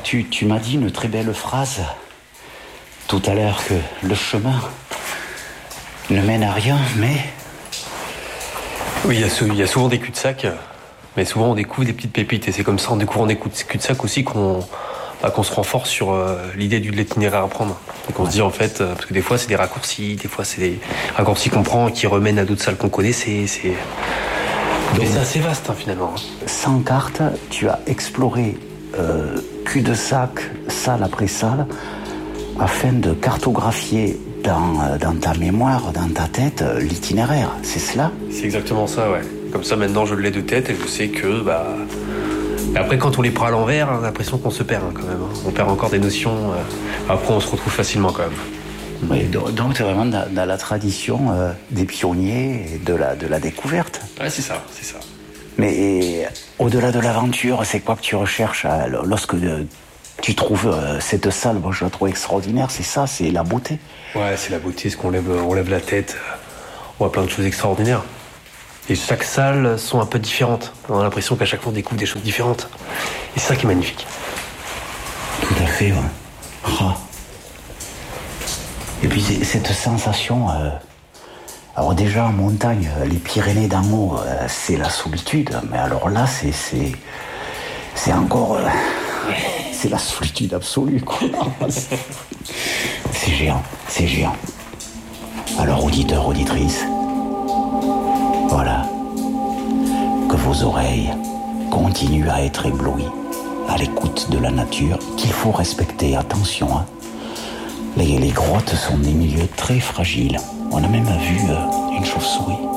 tu m'as dit une très belle phrase tout à l'heure, que le chemin ne mène à rien, mais... Oui, il y a souvent des cul-de-sac, mais souvent on découvre des petites pépites. Et c'est comme ça, en découvrant des cul-de-sac aussi, qu'on se renforce sur l'idée de l'itinéraire à prendre. Et qu'on se dit, en fait, parce que des fois c'est des raccourcis, des fois c'est des raccourcis qu'on prend et qui remènent à d'autres salles qu'on connaît. Donc c'est assez vaste, finalement. Sans carte, tu as exploré cul-de-sac, salle après salle, afin de cartographier dans ta mémoire, dans ta tête, l'itinéraire. C'est cela ? C'est exactement ça, ouais. Comme ça, maintenant, je l'ai de tête et je sais que, après, quand on les prend à l'envers, on a l'impression qu'on se perd, quand même. On perd encore des notions. Après, on se retrouve facilement, quand même. Oui, donc, tu es vraiment dans la tradition des pionniers et de la découverte. Ouais, c'est ça, c'est ça. Mais au-delà de l'aventure, c'est quoi que tu recherches lorsque tu trouves cette salle? Moi, je la trouve extraordinaire. C'est ça, c'est la beauté. Ouais, c'est la beauté, on lève la tête, on voit plein de choses extraordinaires. Et chaque salle sont un peu différentes. On a l'impression qu'à chaque fois on découvre des choses différentes. Et c'est ça qui est magnifique. Tout à fait, ouais. Oh. Et puis cette sensation... Alors déjà en montagne, les Pyrénées d'en haut, c'est la solitude. Mais alors là, c'est encore... c'est la solitude absolue, quoi. C'est géant, c'est géant. Alors, auditeurs, auditrices, voilà, que vos oreilles continuent à être éblouies à l'écoute de la nature, qu'il faut respecter, attention. Hein. Les grottes sont des milieux très fragiles. On a même vu une chauve-souris.